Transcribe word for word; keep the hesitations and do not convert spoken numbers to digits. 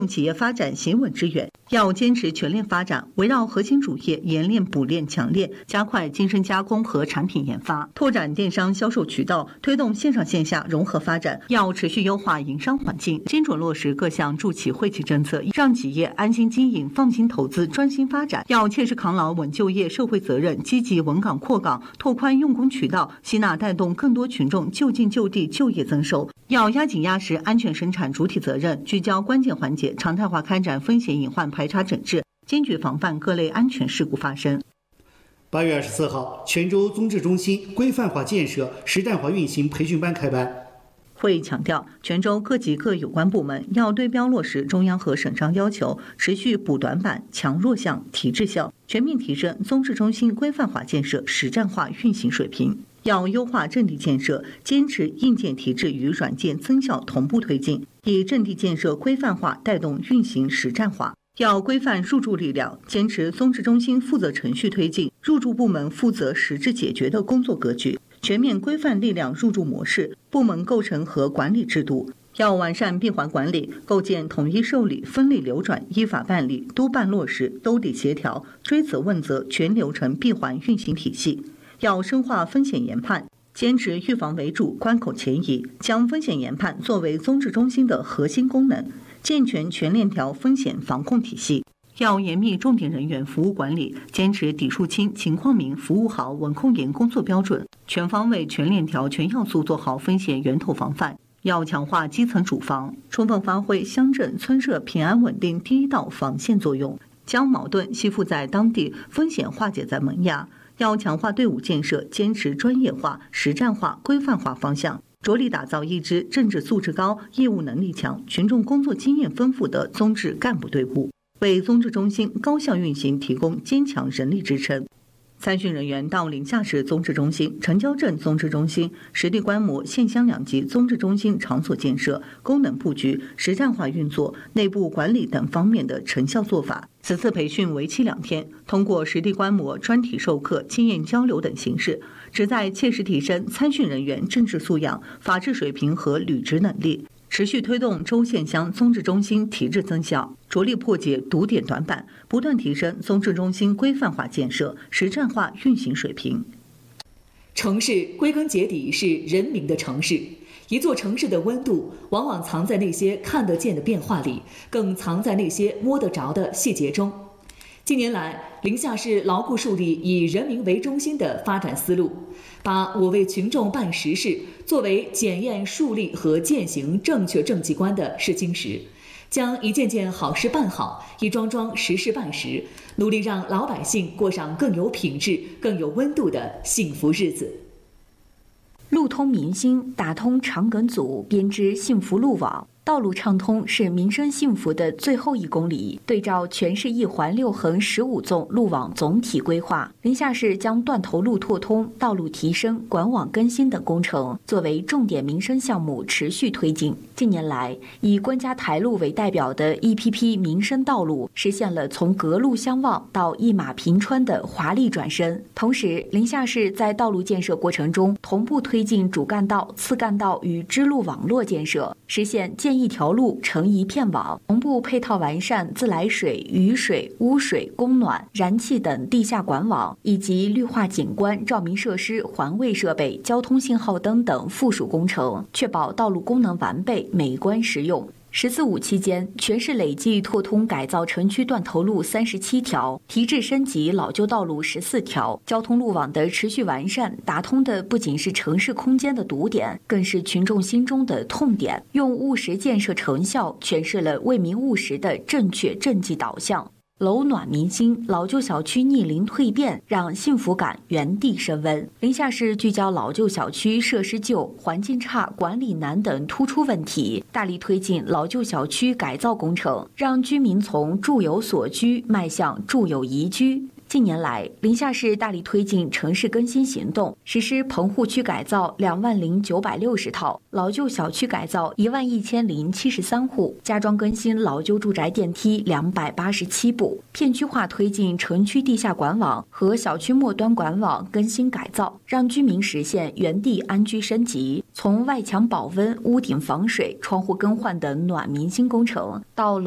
企业发展行稳致远，要坚持全链发展，围绕核心主业研链补链强链，加快精深加工和产品研发，拓展电商销售渠道，推动线上线下融合发展。要持续优化营商环境，精准落实各项助企惠企政策，让企业安心经营、放心投资、专心发展。要切实扛牢稳就业社会责任，积极稳岗扩岗，拓宽用工渠道，吸纳带动更多群众就近就地就业增收。要压紧压实安全生产主体责任，聚焦关键环节，常态化开展风险隐患排查整治，坚决防范各类安全事故发生。 八月二十四号，泉州综治中心规范化建设实战化运行培训班开办。 会议强调，泉州各级各有关部门要对标落实中央和省章要求，持续补短板、强弱项、提质效，全面提升综治中心规范化建设实战化运行水平。要优化阵地建设，坚持硬件提质与软件增效同步推进，以阵地建设规范化带动运行实战化。要规范入驻力量，坚持综治中心负责程序推进，入驻部门负责实质解决的工作格局，全面规范力量入驻模式、部门构成和管理制度。要完善闭环管理，构建统一受理、分立流转、依法办理、督办落实、兜底协调、追责问责全流程闭环运行体系。要深化风险研判，坚持预防为主、关口前移，将风险研判作为综治中心的核心功能，健全全链条风险防控体系。要严密重点人员服务管理，坚持底数清、情况明、服务好、稳控严工作标准，全方位、全链条、全要素做好风险源头防范。要强化基层主防，充分发挥乡镇村社平安稳定第一道防线作用，将矛盾吸附在当地，风险化解在萌芽。要强化队伍建设，坚持专业化、实战化、规范化方向，着力打造一支政治素质高、业务能力强、群众工作经验丰富的综治干部队伍，为综治中心高效运行提供坚强人力支撑。参训人员到临夏市综治中心、城郊镇综治中心实地观摩县乡两级综治中心场所建设、功能布局、实战化运作、内部管理等方面的成效做法。此次培训为期两天，通过实地观摩、专题授课、经验交流等形式，旨在切实提升参训人员政治素养、法治水平和履职能力，持续推动州县乡综治中心提质增效，着力破解堵点短板，不断提升综治中心规范化建设、实战化运行水平。 城市归根结底是人民的城市，一座城市的温度往往藏在那些看得见的变化里，更藏在那些摸得着的细节中。近年来，临夏市牢固树立以人民为中心的发展思路，把我为群众办实事作为检验树立和践行正确政绩观的试金石，将一件件好事办好，一桩桩实事办实，努力让老百姓过上更有品质、更有温度的幸福日子。 路通民心，打通肠梗阻，编织幸福路网。道路畅通是民生幸福的最后一公里。对照全市一环六横十五纵路网总体规划，临夏市将断头路拓通、道路提升、管网更新等工程作为重点民生项目持续推进。近年来，以官家台路为代表的一批批民生道路实现了从隔路相望到一马平川的华丽转身。同时，临夏市在道路建设过程中同步推进主干道、次干道与支路网络建设，实现建一条路成一片网，同步配套完善自来水、雨水、污水、供暖、燃气等地下管网，以及绿化景观、照明设施、环卫设备、交通信号灯等附属工程，确保道路功能完备、美观实用。十四五期间，全市累计拓通改造城区断头路三十七条，提质升级老旧道路十四条。交通路网的持续完善，打通的不仅是城市空间的堵点，更是群众心中的痛点，用务实建设成效诠释了为民务实的正确政绩导向。楼暖民心，老旧小区逆龄蜕变，让幸福感原地升温。临夏市聚焦老旧小区设施旧、环境差、管理难等突出问题，大力推进老旧小区改造工程，让居民从住有所居迈向住有宜居。近年来，临夏市大力推进城市更新行动，实施棚户区改造两万零九百六十套，老旧小区改造一万一千零七十三户，加装更新老旧住宅电梯两百八十七部，片区化推进城区地下管网和小区末端管网更新改造，让居民实现原地安居升级。从外墙保温、屋顶防水、窗户更换等暖民心工程，到